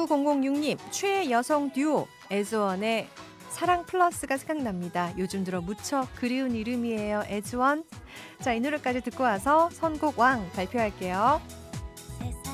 9006님, 최여성 듀오 에즈원의 사랑 플러스가 생각납니다. 요즘 들어 무척 그리운 이름이에요. 에즈원. 자, 이 노래까지 듣고 와서 선곡 왕 발표할게요.